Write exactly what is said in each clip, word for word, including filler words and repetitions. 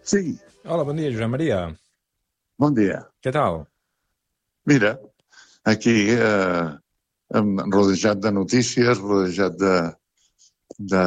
Sí, Hola, bon dia, Josep Maria. bon dia. Què tal? Mira, aquí eh, em- rodejat de notícies, rodejat de, de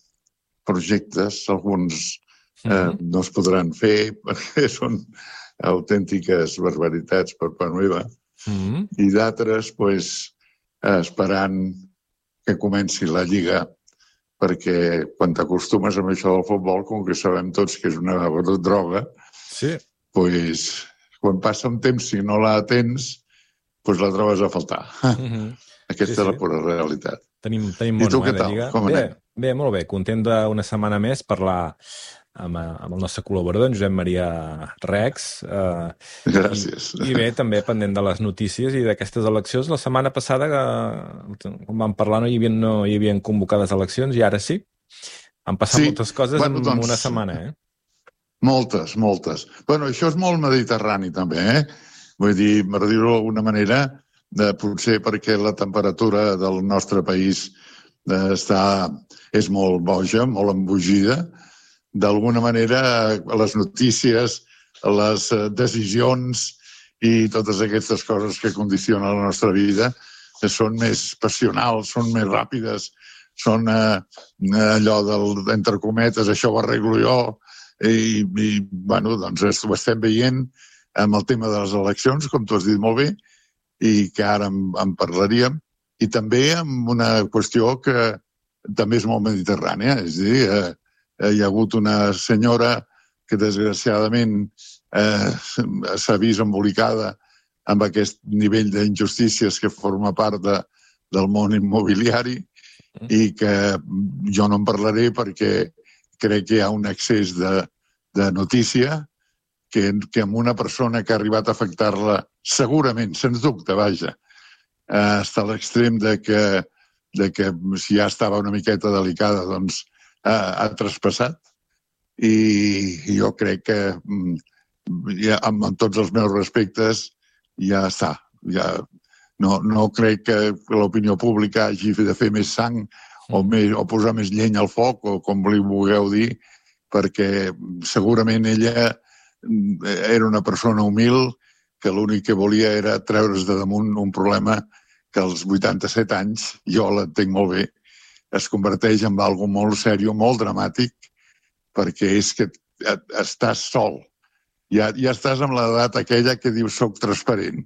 projectes, alguns eh, Mm. no es podran fer perquè són autèntiques barbaritats per part meva, Mm. i d'altres, pues, eh, esperant que comenci la Lliga, perquè quan t'acostumes amb això del futbol, com que sabem tots que és una droga, Sí. pues, quan passa un temps, si no la tens, pues la trobes a faltar. Mm-hmm. Sí, Aquesta és sí. la pura realitat. Tenim, tenim I tu mono, eh, què de tal? Lliga. Com Bé, anem? bé, molt bé. Content d'una setmana més parlar amb, eh, amb el nostre col·laborador, en Josep Maria Rex. Eh, i, Gràcies. I bé, també pendent de les notícies i d'aquestes eleccions. La setmana passada, que, quan vam parlar, no hi havia, no hi havia convocades eleccions i ara sí. Han passat Sí, moltes coses bueno, en una doncs, setmana, eh? moltes, moltes. Bueno, això és molt mediterrani, també, eh? Vull dir, per dir-ho d'alguna manera, de, potser perquè la temperatura del nostre país eh, està, és molt boja, molt embogida. D'alguna manera, les notícies, les eh, decisions i totes aquestes coses que condicionen la nostra vida eh, són més passionals, són més ràpides, són eh, allò del, entre cometes, això ho arreglo jo, i, i bueno, doncs ho estem veient amb el tema de les eleccions, com tu has dit molt bé, i que ara en, en parlaríem, i també amb una qüestió que també és molt mediterrània, és a dir, eh, hi ha hagut una senyora que desgraciadament eh, s'ha vist embolicada amb aquest nivell d'injustícies que forma part de, del món immobiliari i que jo no en parlaré perquè crec que hi ha un excés de, de notícia que, que amb una persona que ha arribat a afectar-la segurament, sens dubte, vaja, eh, està a l'extrem de que, de que si ja estava una miqueta delicada, doncs eh, ha traspassat. I jo crec que ja, amb, amb tots els meus respectes ja està. Ja, no, no crec que l'opinió pública hagi de fer més sang o, més, o posar més llenya al foc, o com li vulgueu dir, perquè segurament ella era una persona humil que l'únic que volia era treure's de damunt un problema que als vuitanta-set anys, jo l'entenc molt bé, es converteix en algo molt seriós, molt dramàtic, perquè és que estàs sol. Ja, ja estàs amb l'edat aquella que dius soc transparent.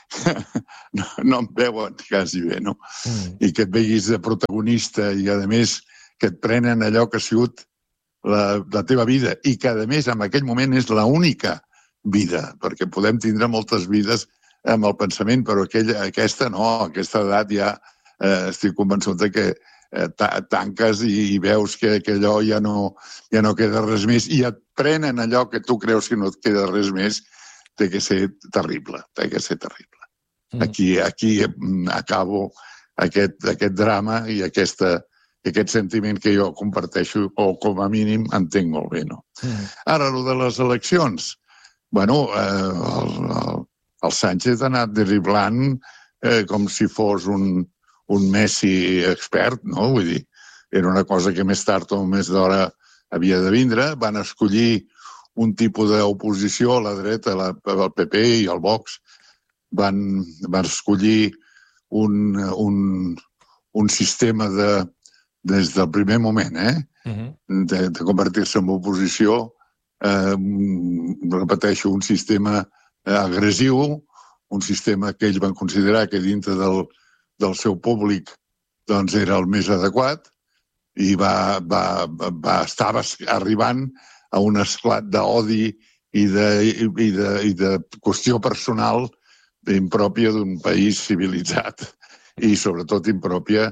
no, no em veuen quasi bé, no? Mm. I que et veguis de protagonista i, a més, que et prenen allò que ha sigut la, la teva vida i que, a més, en aquell moment és l'única vida, perquè podem tindre moltes vides amb el pensament, però aquella, aquesta no, a aquesta edat ja eh, estic convençut de que eh, tanques i, i veus que, que allò ja no, ja no queda res més i et prenen allò que tu creus que no et queda res més, té que ser terrible, té que ser terrible. Mm. Aquí, aquí acabo aquest, aquest drama i aquesta, aquest sentiment que jo comparteixo, o com a mínim entenc molt bé, no? Mm. Ara, el de les eleccions, bueno, eh, el, el, el Sánchez ha anat driblant eh, com si fos un, un Messi expert, no? Vull dir, era una cosa que més tard o més d'hora havia de vindre. Van escollir un tipus d'oposició a la dreta, la, el P P i el Vox. Van, van escollir un, un, un sistema de, des del primer moment, eh? Uh-huh. de, de convertir-se en oposició, eh, repeteixo, un sistema agressiu, un sistema que ells van considerar que dintre del, del seu públic doncs era el més adequat i va, va, va estar arribant a un esclat d'odi i de, i, de, i de qüestió personal impròpia d'un país civilitzat i sobretot impròpia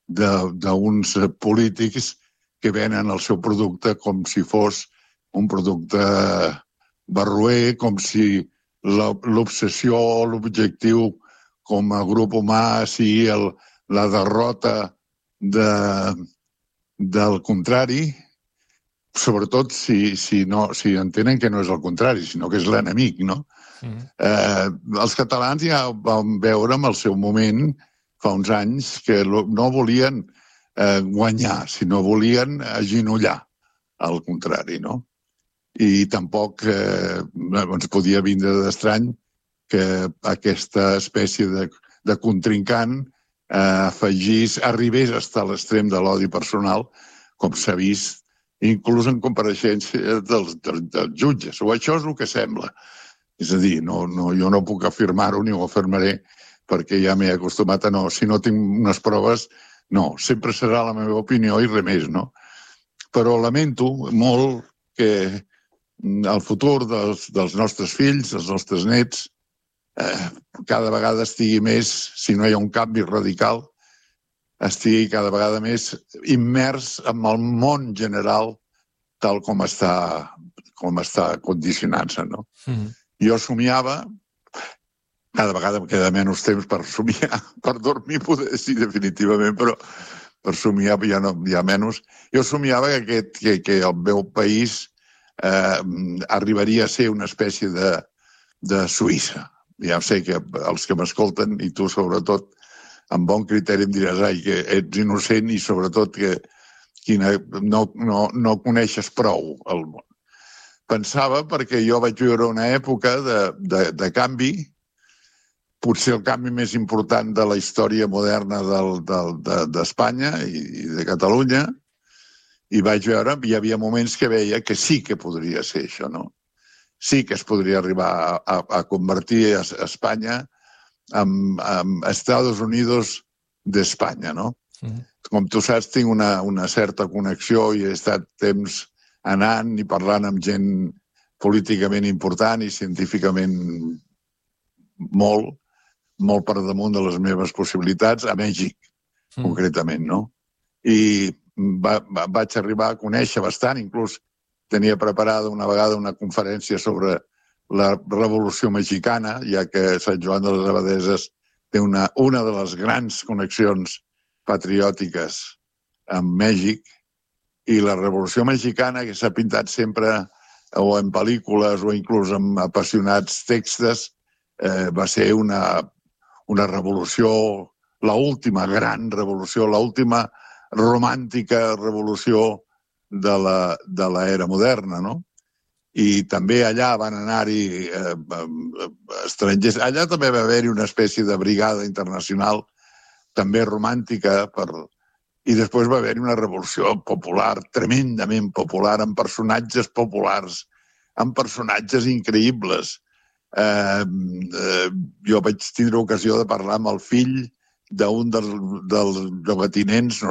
d'uns polítics que venen el seu producte com si fos un producte barroer, com si l'obsessió o l'objectiu com a grup humà sigui el, la derrota de, del contrari, sobretot si, si, no, si entenen que no és el contrari, sinó que és l'enemic, no? Mm. Eh, els catalans ja vam veure en el seu moment, fa uns anys, que no volien eh, guanyar, sinó volien aginollar, al contrari, no? i tampoc eh, ens podia vindre d'estrany que aquesta espècie de, de contrincant eh, afegís, arribés a estar a l'extrem de l'odi personal, com s'ha vist inclús en compareixença dels, dels, dels jutges. O això és el que sembla. És a dir, no, no, jo no puc afirmar-ho ni ho afirmaré perquè ja m'he acostumat a no. Si no tinc unes proves, no. Sempre serà la meva opinió i res més, no? Però lamento molt que el futur dels, dels nostres fills, dels nostres nets, eh, cada vegada estigui més, si no hi ha un canvi radical, estigui cada vegada més immers en el món general tal com està, com està condicionant-se, no? Mm-hmm. Jo somiava, cada vegada em queda menys temps per somiar, per dormir, poder sí, definitivament, però per somiar ja, no, ja menys. Jo somiava que, aquest, que, que el meu país eh, arribaria a ser una espècie de, de Suïssa. Ja sé que els que m'escolten, i tu sobretot, amb bon criteri em diràs ai, que ets innocent i sobretot que quina, no, no, no coneixes prou el món. Pensava, perquè jo vaig viure una època de, de, de canvi, potser el canvi més important de la història moderna del, del, de, d'Espanya i, i de Catalunya, i vaig veure, hi havia moments que veia que sí que podria ser això, no? Sí que es podria arribar a, a, a convertir a Espanya en, en Estats Units d'Espanya, no? Mm-hmm. Com tu saps, tinc una, una certa connexió i he estat temps anant i parlant amb gent políticament important i científicament molt, molt per damunt de les meves possibilitats, a Mèxic, mm. concretament, no? I va, va, vaig arribar a conèixer bastant, inclús tenia preparada una vegada una conferència sobre la Revolució Mexicana, ja que Sant Joan de les Abadesses té una, una de les grans connexions patriòtiques amb Mèxic, i la Revolució Mexicana, que s'ha pintat sempre o en pel·lícules o inclús en apassionats textos, eh, va ser una, una revolució, l'última gran revolució, l'última romàntica revolució de la, de l'era moderna, no? I també allà van anar-hi eh, estrangers. Allà també va haver-hi una espècie de brigada internacional, també romàntica, per... i després va haver-hi una revolució popular, tremendament popular, amb personatges populars, amb personatges increïbles. Eh, eh, jo vaig tindre ocasió de parlar amb el fill d'un dels, dels llogatinents, no